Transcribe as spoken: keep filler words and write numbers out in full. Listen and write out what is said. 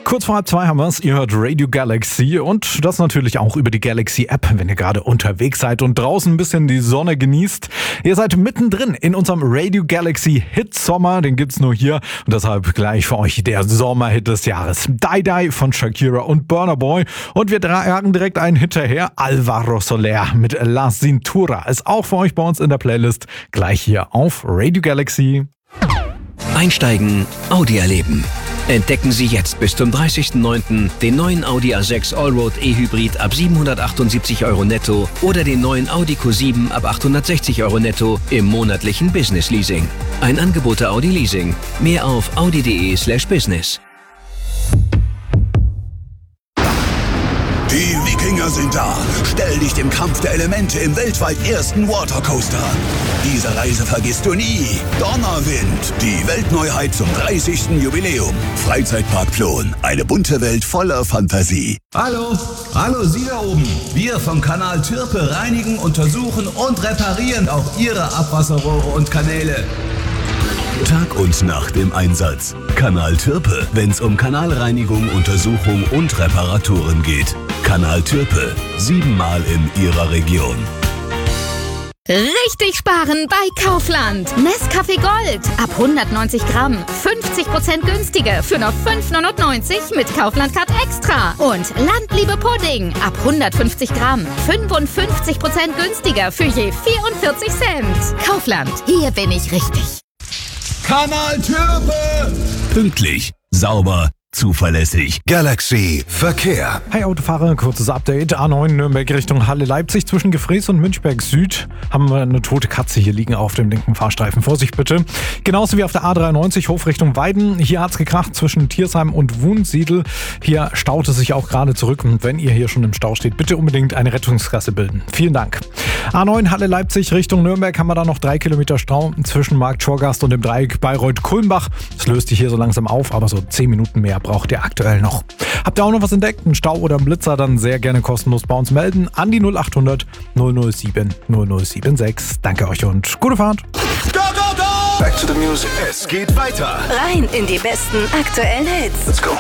Kurz vor halb zwei haben wir es. Ihr hört Radio Galaxy und das natürlich auch über die Galaxy-App, wenn ihr gerade unterwegs seid und draußen ein bisschen die Sonne genießt. Ihr seid mittendrin in unserem Radio Galaxy Hit Sommer. Den gibt's nur hier und deshalb gleich für euch der Sommerhit des Jahres. Die Die von Shakira und Burna Boy. Und wir tragen direkt einen hinterher. Alvaro Soler mit La Cintura ist auch für euch bei uns in der Playlist. Gleich hier auf Radio Galaxy. Einsteigen, Audi erleben. Entdecken Sie jetzt bis zum dreißigsten neunten den neuen Audi A sechs Allroad E-Hybrid ab siebenhundertachtundsiebzig Euro netto oder den neuen Audi Q sieben ab achthundertsechzig Euro netto im monatlichen Business Leasing. Ein Angebot der Audi Leasing. Mehr auf audi.de slash business. Die Wikinger sind da. Stell dich dem Kampf der Elemente im weltweit ersten Watercoaster. Diese Reise vergisst du nie. Donnerwind, die Weltneuheit zum dreißigsten Jubiläum. Freizeitpark Plon, eine bunte Welt voller Fantasie. Hallo, hallo Sie da oben. Wir vom Kanal Türpe reinigen, untersuchen und reparieren auch Ihre Abwasserrohre und Kanäle. Tag und Nacht im Einsatz. Kanal Türpe, wenn's um Kanalreinigung, Untersuchung und Reparaturen geht. Kanal Türpe, siebenmal in Ihrer Region. Richtig sparen bei Kaufland. Nescafé Gold ab hundertneunzig Gramm. fünfzig Prozent günstiger für nur fünf neunundneunzig mit Kaufland Card Extra. Und Landliebe Pudding ab hundertfünfzig Gramm. fünfundfünfzig Prozent günstiger für je vierundvierzig Cent. Kaufland, hier bin ich richtig. Kanal Türpe! Pünktlich, sauber, zuverlässig. Galaxy Verkehr. Hey Autofahrer, kurzes Update. A neun Nürnberg Richtung Halle Leipzig zwischen Gefrees und Münchberg Süd haben wir eine tote Katze hier liegen auf dem linken Fahrstreifen. Vorsicht bitte. Genauso wie auf der A dreiundneunzig Hof Richtung Weiden. Hier hat's gekracht zwischen Thiersheim und Wunsiedel. Hier staut es sich auch gerade zurück. Und wenn ihr hier schon im Stau steht, bitte unbedingt eine Rettungsgasse bilden. Vielen Dank. A neun Halle Leipzig Richtung Nürnberg haben wir da noch drei Kilometer Stau zwischen Markt Schorgast und dem Dreieck Bayreuth-Kulmbach. Das löst sich hier so langsam auf, aber so zehn Minuten mehr braucht ihr aktuell noch. Habt ihr auch noch was entdeckt, einen Stau oder einen Blitzer, dann sehr gerne kostenlos bei uns melden an die null achthundert null null sieben null null sieben sechs. Danke euch und gute Fahrt. Go, go, go! Back to the music. Es geht weiter. Rein in die besten aktuellen Hits. Let's go.